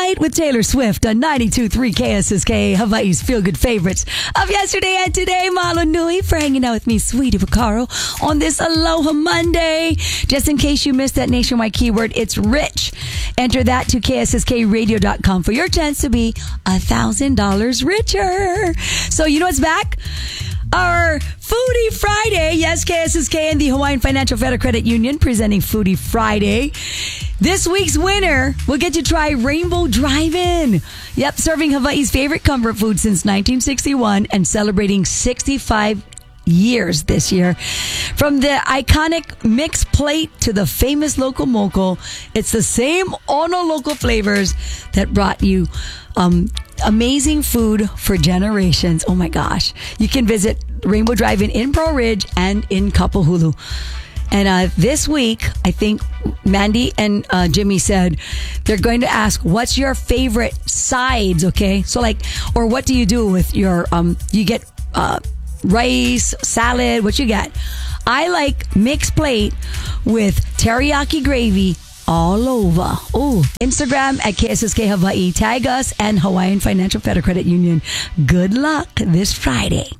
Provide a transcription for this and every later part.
Late with Taylor Swift on 92.3 KSSK, Hawaii's feel-good favorites of yesterday and today. Malo nui for hanging out with me, Sweetie Vaccaro, on this Aloha Monday. Just in case you missed that nationwide keyword, it's rich. Enter that to KSSKradio.com for your chance to be $1,000 richer. So you know what's back? Our Foodie Friday. Yes, KSSK and the Hawaiian Financial Federal Credit Union presenting Foodie Friday. This week's winner will get to try Rainbow Drive-In. Yep, serving Hawaii's favorite comfort food since 1961 and celebrating 65 years this year. From the iconic mixed plate to the famous local moco, it's the same Ono local flavors that brought you amazing food for generations. Oh my gosh. You can visit Rainbow Drive-In in Pearl Ridge and in Kapahulu. And this week, I think Mandy and Jimmy said they're going to ask, what's your favorite sides, okay? So like, or what do you do with your, you get rice, salad, what you get? I like mixed plate with teriyaki gravy all over. Oh, Instagram at KSSK Hawaii. Tag us and Hawaiian Financial Federal Credit Union. Good luck this Friday.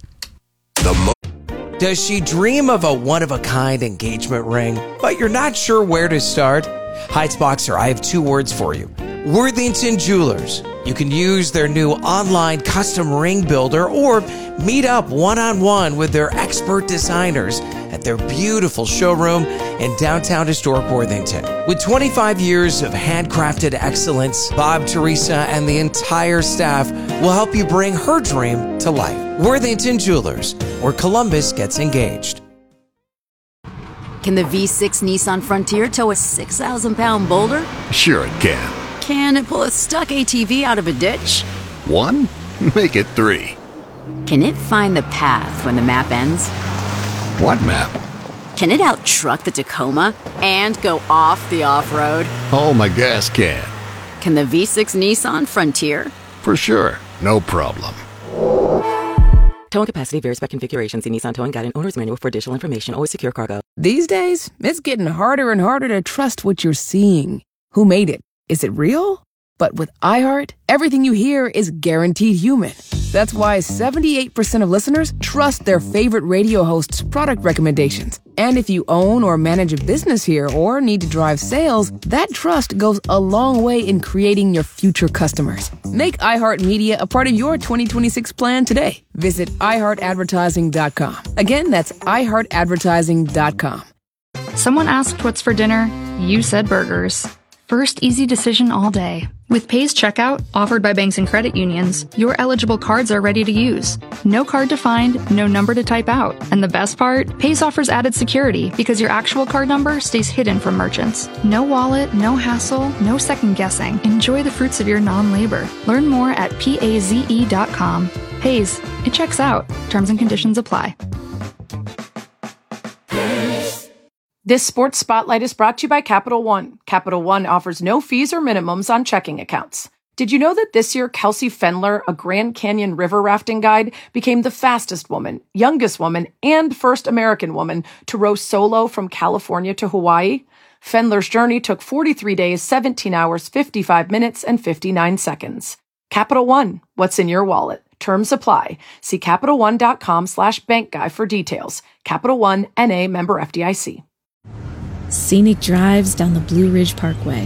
Does she dream of a one-of-a-kind engagement ring, but you're not sure where to start? Heights Boxer, I have two words for you. Worthington Jewelers. You can use their new online custom ring builder or meet up one-on-one with their expert designers at their beautiful showroom in downtown historic Worthington. With 25 years of handcrafted excellence, Bob, Teresa, and the entire staff will help you bring her dream to life. Worthington Jewelers, where Columbus gets engaged. Can the V6 Nissan Frontier tow a 6,000-pound boulder? Sure it can. Can it pull a stuck ATV out of a ditch? 1? Make it 3. Can it find the path when the map ends? What map? Can it out-truck the Tacoma and go off the off-road? Oh, my gas can. Can the V6 Nissan Frontier? For sure. No problem. Towing capacity varies by configuration. See Nissan Towing Guide and Owner's Manual for additional information. Always secure cargo. These days, it's getting harder and harder to trust what you're seeing. Who made it? Is it real? But with iHeart, everything you hear is guaranteed human. That's why 78% of listeners trust their favorite radio host's product recommendations. And if you own or manage a business here or need to drive sales, that trust goes a long way in creating your future customers. Make iHeartMedia a part of your 2026 plan today. Visit iHeartAdvertising.com. Again, that's iHeartAdvertising.com. Someone asked what's for dinner. You said burgers. First easy decision all day. With Pays Checkout, offered by banks and credit unions, your eligible cards are ready to use. No card to find, no number to type out. And the best part? Pays offers added security because your actual card number stays hidden from merchants. No wallet, no hassle, no second guessing. Enjoy the fruits of your non-labor. Learn more at PAZE.com. Pays, it checks out. Terms and conditions apply. This Sports Spotlight is brought to you by Capital One. Capital One offers no fees or minimums on checking accounts. Did you know that this year Kelsey Fendler, a Grand Canyon river rafting guide, became the fastest woman, youngest woman, and first American woman to row solo from California to Hawaii? Fendler's journey took 43 days, 17 hours, 55 minutes, and 59 seconds. Capital One, what's in your wallet? Terms apply. See CapitalOne.com/bankguy for details. Capital One, N.A. member FDIC. Scenic drives down the Blue Ridge Parkway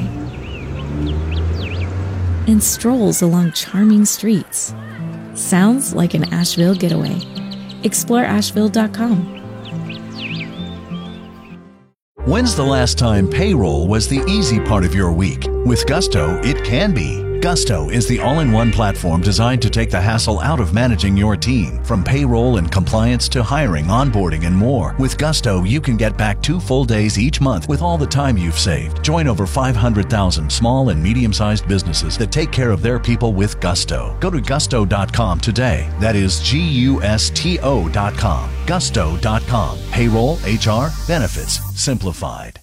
and strolls along charming streets. Sounds like an Asheville getaway. Explore Asheville.com. When's the last time payroll was the easy part of your week? With Gusto, it can be. Gusto is the all-in-one platform designed to take the hassle out of managing your team. From payroll and compliance to hiring, onboarding, and more. With Gusto, you can get back 2 full days each month with all the time you've saved. Join over 500,000 small and medium-sized businesses that take care of their people with Gusto. Go to gusto.com today. That is Gusto.com. Gusto.com. Payroll, HR, benefits, simplified.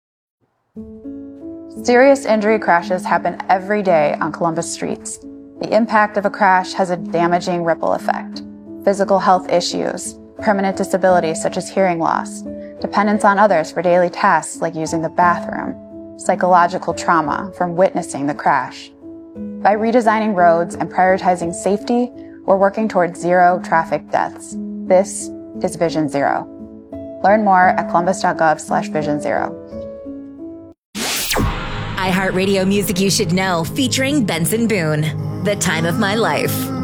Serious injury crashes happen every day on Columbus streets. The impact of a crash has a damaging ripple effect. Physical health issues, permanent disabilities such as hearing loss, dependence on others for daily tasks like using the bathroom, psychological trauma from witnessing the crash. By redesigning roads and prioritizing safety, we're working towards zero traffic deaths. This is Vision Zero. Learn more at columbus.gov/Vision Zero. iHeartRadio Music You Should Know, featuring Benson Boone. The Time of My Life.